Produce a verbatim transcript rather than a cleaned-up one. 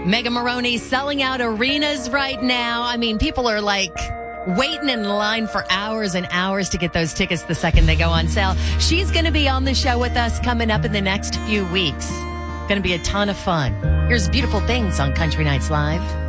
Megan Maroney selling out arenas right now. I mean, people are like waiting in line for hours and hours to get those tickets the second they go on sale. She's going to be on the show with us coming up in the next few weeks. Going to be a ton of fun. Here's Beautiful Things on Country Nights Live.